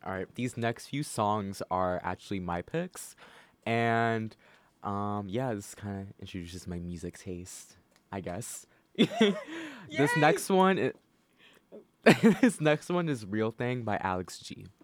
All right, these next few songs are actually my picks, and yeah, this kind of introduces my music taste, I guess. This Yay! next one, this next one is "Real Thing" by Alex G.